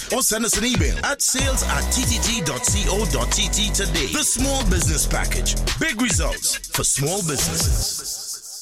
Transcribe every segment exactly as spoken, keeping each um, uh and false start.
or send us an email at sales at t t t dot co dot t t today. The Small Business Package. Big results for small businesses.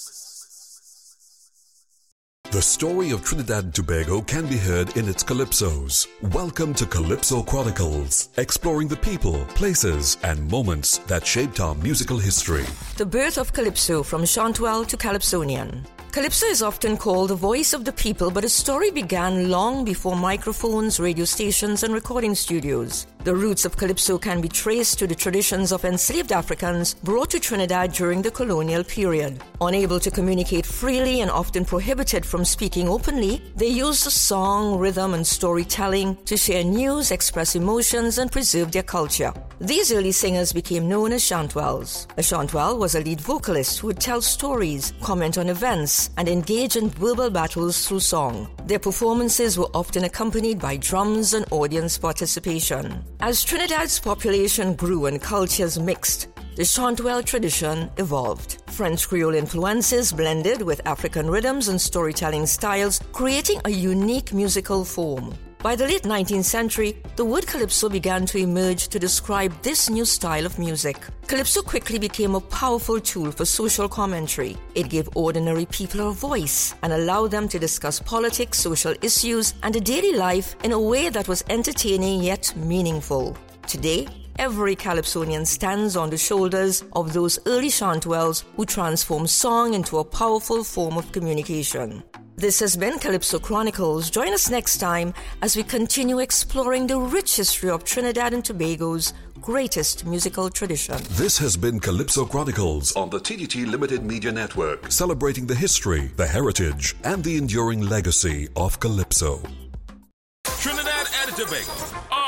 The story of Trinidad and Tobago can be heard in its calypsos. Welcome to Calypso Chronicles, exploring the people, places, and moments that shaped our musical history. The birth of Calypso, from Chantuel to Calypsonian. Calypso is often called the voice of the people, but its story began long before microphones, radio stations, and recording studios. The roots of Calypso can be traced to the traditions of enslaved Africans brought to Trinidad during the colonial period. Unable to communicate freely and often prohibited from speaking openly, they used song, rhythm, and storytelling to share news, express emotions, and preserve their culture. These early singers became known as Chantuels. A Chantuel was a lead vocalist who would tell stories, comment on events, and engage in verbal battles through song. Their performances were often accompanied by drums and audience participation. As Trinidad's population grew and cultures mixed, the Chantuel tradition evolved. French Creole influences blended with African rhythms and storytelling styles, creating a unique musical form. By the late nineteenth century, the word calypso began to emerge to describe this new style of music. Calypso quickly became a powerful tool for social commentary. It gave ordinary people a voice and allowed them to discuss politics, social issues, and a daily life in a way that was entertaining yet meaningful. Today, every Calypsonian stands on the shoulders of those early Chantuels who transformed song into a powerful form of communication. This has been Calypso Chronicles. Join us next time as we continue exploring the rich history of Trinidad and Tobago's greatest musical tradition. This has been Calypso Chronicles on the T T T Limited Media Network, celebrating the history, the heritage, and the enduring legacy of Calypso. Trinidad and Tobago